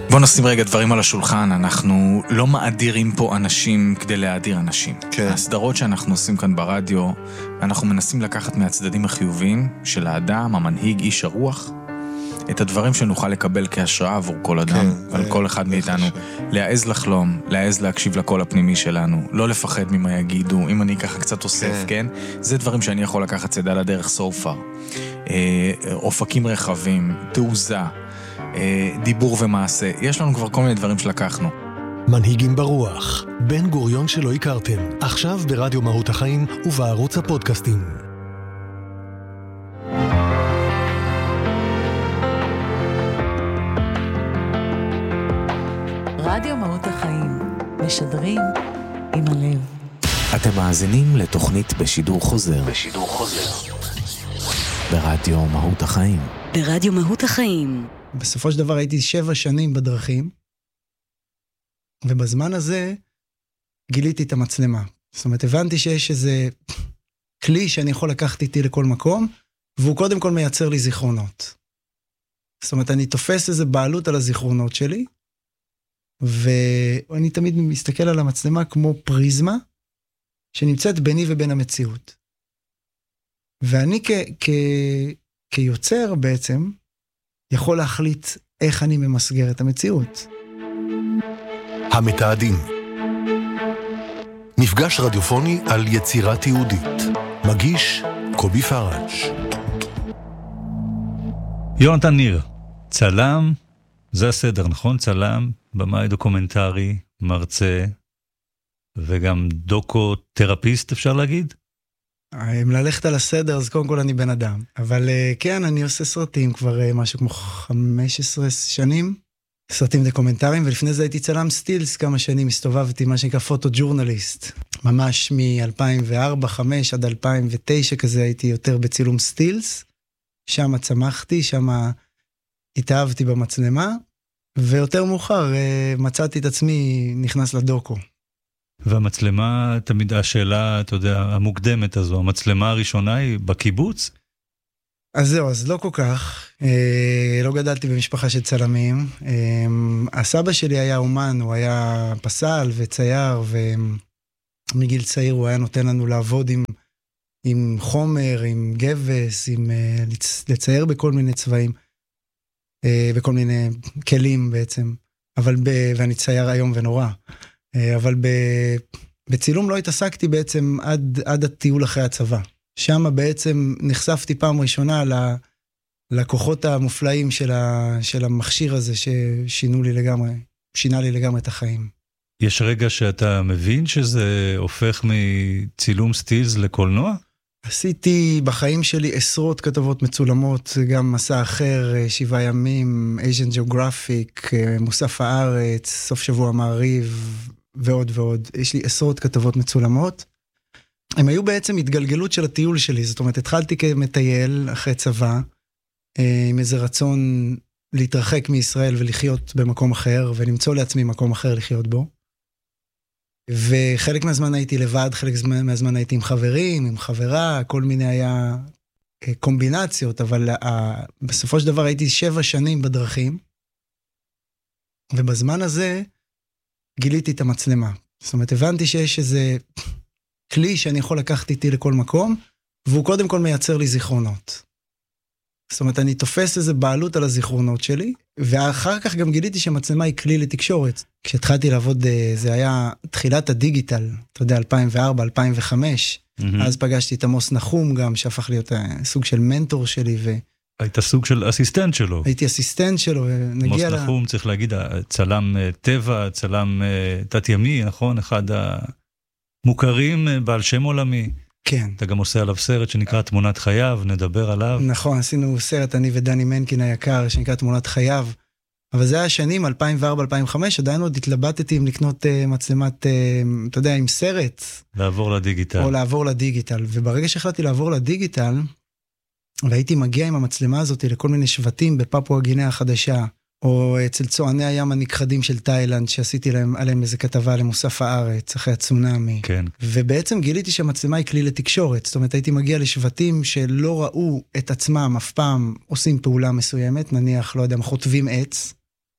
בוא נשים רגע דברים על השולחן, אנחנו לא מאדירים פה אנשים כדי להאדיר אנשים. כן. הסדרות שאנחנו עושים כאן ברדיו, אנחנו מנסים לקחת מהצדדים החיוביים של האדם, המנהיג, איש הרוח, את הדברים שנוכל לקבל כהשראה עבור כל אדם, כן, על כל אחד מאיתנו, להעז לחלום, להעז להקשיב לקול הפנימי שלנו, לא לפחד ממה יגידו, אם אני ככה קצת אוסף, כן? זה דברים שאני יכול לקחת צדה לדרך סופר. אופקים רחבים, תעוזה, דיבור ומעשה, יש לנו כבר כל מיני דברים שלקחנו. מנהיגים ברוח, בן גוריון שלא הכרתם, עכשיו ברדיו מהות החיים ובערוץ הפודקאסטים. רדיו מהות החיים, משדרים עם הלב. אתם מאזינים לתוכנית בשידור חוזר. ברדיו מהות החיים. ברדיו מהות החיים. בסופו של דבר הייתי 7 שנים בדרכים, ובזמן הזה גיליתי את המצלמה. זאת אומרת, הבנתי שיש איזה כלי שאני יכול לקחת איתי לכל מקום, והוא קודם כל מייצר לי זיכרונות. זאת אומרת, אני תופס איזה בעלות על הזיכרונות שלי, ואני תמיד מסתכל על המצלמה כמו פריזמה, שנמצאת ביני ובין המציאות. ואני כיוצר בעצם, יכול להחליט איך אני ממסגר את המציאות. המתעדים. מפגש רדיופוני על יצירה תיעודית. מגיש קובי פראג'. יונתן ניר, צלם, זה הסדר, נכון? צלם, במאי דוקומנטרי, מרצה, וגם דוקו-תרפיסט, אפשר להגיד? אם ללכת על הסדר, אז קודם כל אני בן אדם. אבל כן, אני עושה סרטים כבר משהו כמו 15 שנים, סרטים דוקומנטריים, ולפני זה הייתי צלם סטילס כמה שנים, הסתובבתי מה שנקרא פוטו-ג'ורנליסט. ממש מ-2004-2005 עד 2009 כזה הייתי יותר בצילום סטילס, שם צמחתי, שם התאהבתי במצלמה, ויותר מאוחר מצאתי את עצמי נכנס לדוקו. והמצלמה, תמיד השאלה, אתה יודע, המוקדמת הזו, המצלמה הראשונה היא בקיבוץ? אז זהו, אז לא כל כך. לא גדלתי במשפחה של צלמים. הסבא שלי היה אומן, הוא היה פסל וצייר, ומגיל צעיר הוא היה נותן לנו לעבוד עם חומר, עם גבס, לצייר בכל מיני צבעים, בכל מיני כלים בעצם. ואני צייר היום ונורא. אבל בצילום לא התעסקתי בעצם עד הטיול אחרי הצבא. שם בעצם נחשפתי פעם ראשונה לכוחות המופלאים של המכשיר הזה ששינה לי לגמרי את החיים. יש רגע שאתה מבין שזה הופך מצילום סטילס לקולנוע? עשיתי בחיים שלי עשרות כתבות מצולמות, גם מסע אחר, 7 ימים, Asian Geographic, מוסף הארץ, סוף שבוע מעריב, ועוד ועוד. יש לי עשרות כתבות מצולמות. הם היו בעצם התגלגלות של הטיול שלי, זאת אומרת, התחלתי כמטייל אחרי צבא, עם איזה רצון להתרחק מישראל ולחיות במקום אחר, ולמצוא לעצמי מקום אחר לחיות בו. וחלק מהזמן הייתי לבד, חלק מהזמן הייתי עם חברים, עם חברה, כל מיני היה קומבינציות, אבל בסופו של דבר הייתי 7 שנים בדרכים, ובזמן הזה גיליתי את המצלמה. זאת אומרת, הבנתי שיש איזה כלי שאני יכול לקחת איתי לכל מקום, והוא קודם כל מייצר לי זיכרונות. זאת אומרת, אני תופס איזה בעלות על הזיכרונות שלי, ואחר כך גם גיליתי שהמצלמה היא כלי לתקשורת. כשהתחלתי לעבוד, זה היה תחילת הדיגיטל, אתה יודע, 2004, 2005, אז פגשתי את עמוס נחום גם, שהפך להיות סוג של מנטור שלי, היית סוג של אסיסטנט שלו. הייתי אסיסטנט שלו, עמוס נחום, צריך להגיד, צלם טבע, צלם תת ימי, נכון? אחד המוכרים בעל שם עולמי. כן. אתה גם עושה עליו סרט שנקרא תמונת חייו, נדבר עליו. נכון, עשינו סרט, אני ודני מנקין היקר, שנקרא תמונת חייו. אבל זה היה שנים, 2004-2005, עדיין עוד התלבטתי אם לקנות מצלמת, אתה יודע, עם סרט. לעבור לדיגיטל. או לעבור לדיגיטל. וברגע שהחלטתי לעבור לדיגיטל, והייתי מגיע עם המצלמה הזאת לכל מיני שבטים בפפואה גינאה החדשה, או אצל צועני הים הנכחדים של תאילנד, שעשיתי עליהם איזה כתבה למוסף הארץ, אחרי הצונאמי. כן. ובעצם גיליתי שהמצלמה היא כלי לתקשורת. זאת אומרת, הייתי מגיע לשבטים שלא ראו את עצמם אף פעם עושים פעולה מסוימת, נניח, לא יודע, חוטבים עץ,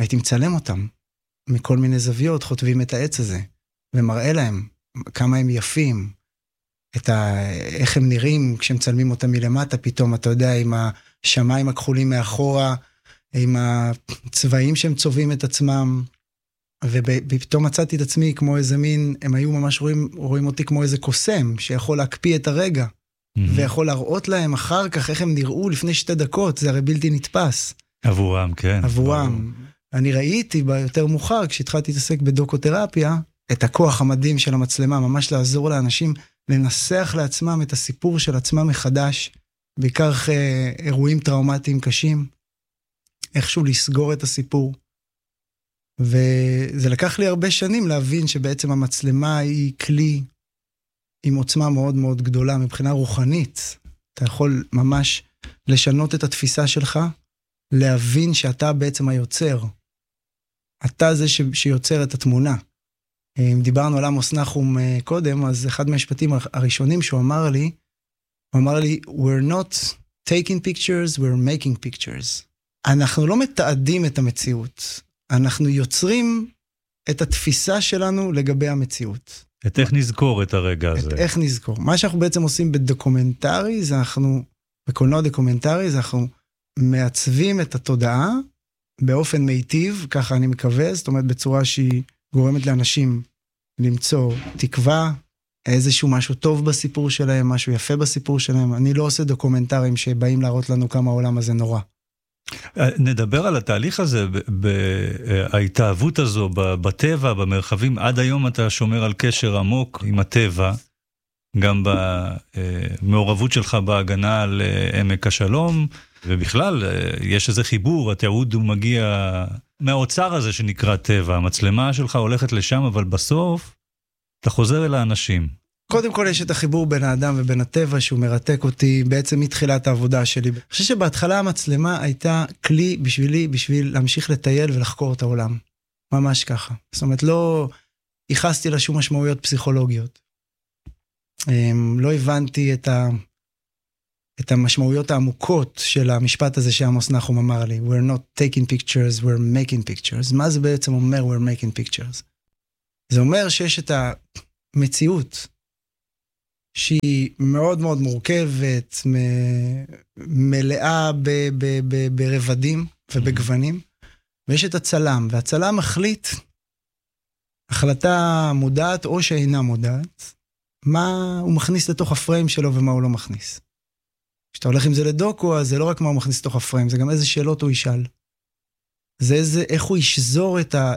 הייתי מצלם אותם, מכל מיני זוויות, חוטבים את העץ הזה, ומראה להם כמה הם יפים, איך הם נראים כשמצלמים אותם מלמטה, פתאום אתה יודע, עם השמיים הכחולים מאחורה, עם הצבעים שהם צובעים את עצמם, ופתאום מצאתי את עצמי כמו איזה מין, הם היו ממש רואים אותי כמו איזה קוסם, שיכול להקפיא את הרגע, ויכול להראות להם אחר כך איך הם נראו לפני 2 דקות, זה הרי בלתי נתפס. עבורם, כן. עבורם. אני ראיתי ביותר מאוחר, כשהתחלתי להתעסק בדוקותרפיה, את הכוח המדהים של המצלמה, ממש לעזור לאנשים לנסח לעצמם את הסיפור של עצמם מחדש, בעיקר אירועים טראומטיים קשים, איכשהו לסגור את הסיפור. וזה לקח לי הרבה שנים להבין שבעצם המצלמה היא כלי עם עוצמה מאוד מאוד גדולה מבחינה רוחנית. אתה יכול ממש לשנות את התפיסה שלך, להבין שאתה בעצם היוצר. אתה זה שיוצר את התמונה. אם דיברנו על עמוס נחום קודם, אז אחד מהמשפטים הראשונים שהוא אמר לי, הוא אמר לי, we're not taking pictures, we're making pictures. אנחנו לא מתעדים את המציאות, אנחנו יוצרים את התפיסה שלנו לגבי המציאות. את איך נזכור את הרגע הזה. את איך נזכור. מה שאנחנו בעצם עושים בדוקומנטרי, זה אנחנו, בקולנוע דוקומנטרי, זה אנחנו מעצבים את התודעה באופן מיטיב, ככה אני מקווה, זאת אומרת בצורה שהיא גורמת לאנשים למצוא תקווה, איזשהו משהו טוב בסיפור שלהם, משהו יפה בסיפור שלהם. אני לא עושה דוקומנטרים שבאים להראות לנו כמה העולם הזה נורא. נדבר על התהליך הזה, ההתאהבות הזו בטבע, במרחבים. עד היום אתה שומר על קשר עמוק עם הטבע, גם במעורבות שלך בהגנה על עמק השלום, ובכלל יש איזה חיבור, התיעוד הוא מגיע מהאוצר הזה שנקרא טבע, המצלמה שלך הולכת לשם, אבל בסוף אתה חוזר אל האנשים. קודם כל יש את החיבור בין האדם ובין הטבע, שהוא מרתק אותי בעצם מתחילת העבודה שלי. אני חושב שבהתחלה המצלמה הייתה כלי בשבילי, בשביל להמשיך לטייל ולחקור את העולם. ממש ככה. זאת אומרת, לא ייחסתי לה שום משמעויות פסיכולוגיות. לא הבנתי את המשמעויות העמוקות של המשפט הזה שעמוס נחום אמר לי. We're not taking pictures, we're making pictures. מה זה בעצם אומר we're making pictures? זה אומר שיש את המציאות, שהיא מאוד מאוד מורכבת, מלאה ברבדים ובגוונים, ויש את הצלם, והצלם מחליט החלטה מודעת או שאינה מודעת, מה הוא מכניס לתוך הפריים שלו ומה הוא לא מכניס. כשאתה הולך עם זה לדוקו, אז זה לא רק מה הוא מכניס לתוך הפריים, זה גם איזה שאלות הוא ישאל. זה איך הוא ישזור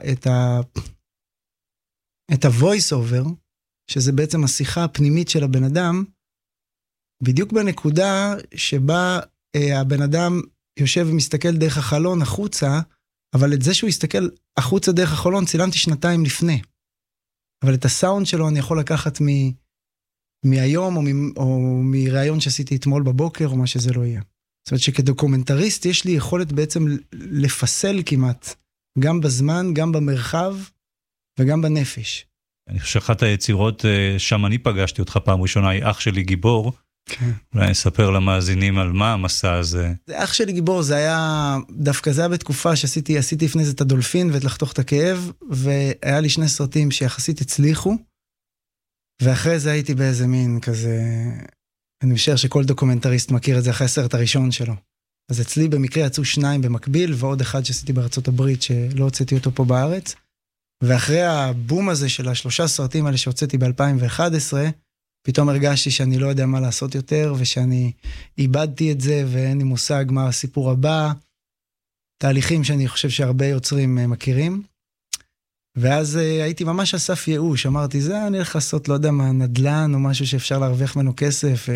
את ה-voice over, שזה בעצם השיחה הפנימית של הבן אדם, בדיוק בנקודה שבה הבן אדם יושב ומסתכל דרך החלון החוצה, אבל את זה שהוא יסתכל החוצה דרך החלון צילמתי 2 לפני. אבל את הסאונד שלו אני יכול לקחת מהיום או מראיון שעשיתי אתמול בבוקר או מה שזה לא יהיה. זאת אומרת שכדוקומנטריסט יש לי יכולת בעצם לפסל כמעט, גם בזמן, גם במרחב וגם בנפש. אני חושב שאחת היצירות, שם אני פגשתי אותך פעם ראשונה, היא אח שלי גיבור. כן. אולי נספר למאזינים על מה המסע הזה. אח שלי גיבור, זה היה, דווקא זה היה בתקופה שעשיתי לפני זה את הדולפין ואת לחתוך את הכאב, והיה לי 2 סרטים שיחסית הצליחו, ואחרי זה הייתי באיזה מין כזה, אני משער שכל דוקומנטריסט מכיר את זה אחרי הסרט הראשון שלו. אז אצלי במקרה יצאו 2 במקביל, ועוד אחד שעשיתי בארצות הברית שלא הוצאתי אותו פה בארץ, ואחרי הבום הזה של 3 סרטים האלה שהוצאתי ב-2011, פתאום הרגשתי שאני לא יודע מה לעשות יותר, ושאני איבדתי את זה, ואין לי מושג מה הסיפור הבא, תהליכים שאני חושב שהרבה יוצרים מכירים, ואז הייתי ממש אסף ייאוש, אמרתי, זה אני הולך לעשות, לא יודע מה, נדל"ן, או משהו שאפשר להרוויח ממנו כסף,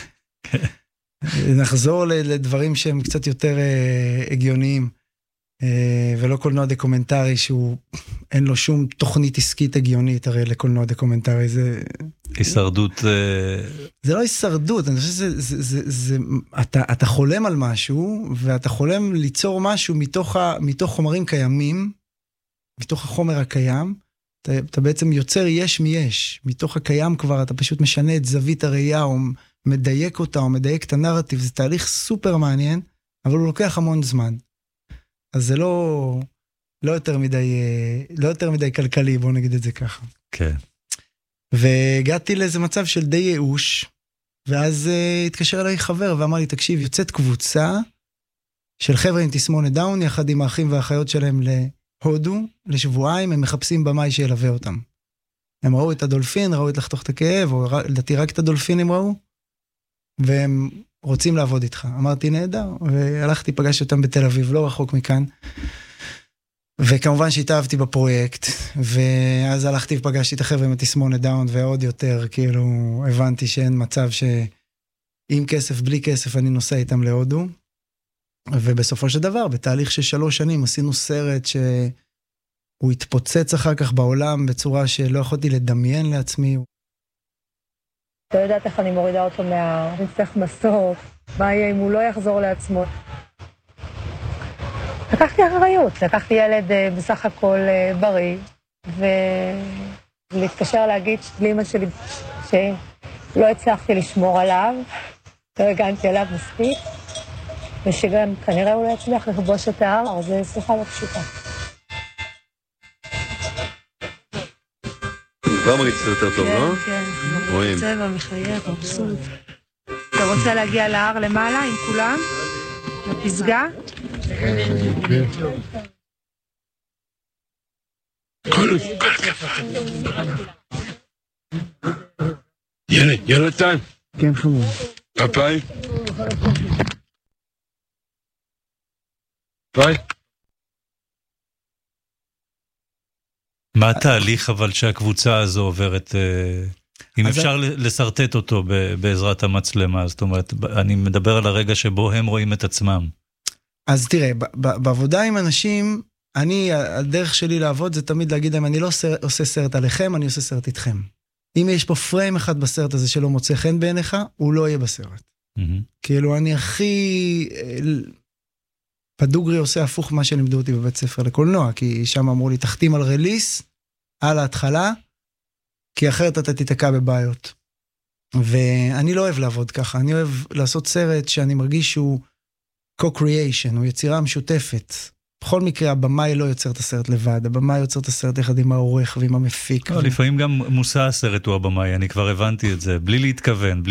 נחזור לדברים שהם קצת יותר הגיוניים, ולא קולנוע דוקומנטרי שהוא אין לו שום תוכנית עסקית הגיונית, הרי לקולנוע דוקומנטרי זה הישרדות, זה לא הישרדות, אני חושב שזה אתה חולם על משהו ואתה חולם ליצור משהו מתוך חומרים קיימים, מתוך החומר הקיים, אתה בעצם יוצר יש מיש, מתוך הקיים כבר אתה פשוט משנה את זווית הראייה או מדייק אותה או מדייק את הנרטיב, זה תהליך סופר מעניין, אבל הוא לוקח המון זמן. אז זה לא יותר מדי כלכלי, בוא נגיד את זה ככה. כן. והגעתי לאיזה מצב של די ייאוש, ואז התקשר אליי חבר ואמר לי, תקשיב, יוצאת קבוצה של חבר'ה עם תסמונת דאון, יחד עם האחים והאחיות שלהם להודו, לשבועיים, הם מחפשים במאי שילווה אותם. הם ראו את הדולפין, ראו את לחתוך את הכאב, או לדעתי רק את הדולפין הם ראו, והם רוצים לעבוד איתך. אמרתי, נהדר, והלכתי, פגשתי אותם בתל אביב, לא רחוק מכאן, וכמובן שהתאהבתי בפרויקט, ואז הלכתי ופגשתי את החבר'ה עם התסמונת דאון, ועוד יותר, כאילו, הבנתי שאין מצב שעם כסף, בלי כסף, אני נוסע איתם להודו, ובסופו של דבר, בתהליך של 3 שנים, עשינו סרט שהוא התפוצץ אחר כך בעולם, בצורה שלא יכולתי לדמיין לעצמי. לא יודעת איך אני מורידה אותו מהרצח בסוף, מה יהיה אם הוא לא יחזור לעצמו. לקחתי אחריות, לקחתי ילד בסך הכל בריא, ולהתקשר להגיד לאמא שלי שלא הצלחתי לשמור עליו, לא הגנתי עליו מספיק, ושגם כנראה הוא לא יצליח לכבוש את ההר, אז זה שיחה לא פשוטה. כבר מריצת יותר טוב, לא? כן, רואים. צבע, מחייך, מבסוט. אתה רוצה להגיע להר למעלה עם כולם? לפסגה? יונתן. כן, חמור. פאפאי. ביי. מה התהליך אבל שהקבוצה הזו עוברת, אם אפשר לסרטט אותו בעזרת המצלמה, זאת אומרת, אני מדבר על הרגע שבו הם רואים את עצמם. אז תראה, בעבודה עם אנשים, הדרך שלי לעבוד זה תמיד להגיד להם, אני לא עושה סרט עליכם, אני עושה סרט איתכם. אם יש פה פריים אחד בסרט הזה שלא מוצא חן בעיניך, הוא לא יהיה בסרט. כאילו, אני הכי פדוגרי עושה הפוך מה שלימדו אותי בבית ספר לקולנוע, כי שם אמרו לי, תחתים על רליס, על ההתחלה, כי אחרת אתה תתקע בבעיות. ואני לא אוהב לעבוד ככה, אני אוהב לעשות סרט שאני מרגיש שהוא co-creation, הוא יצירה משותפת. בכל מקרה, הבמאי לא יוצר את הסרט לבד, הבמאי יוצר את הסרט יחד עם העורך ועם המפיק. לפעמים גם מושא הסרט הוא הבמאי, אני כבר הבנתי את זה, בלי להתכוון,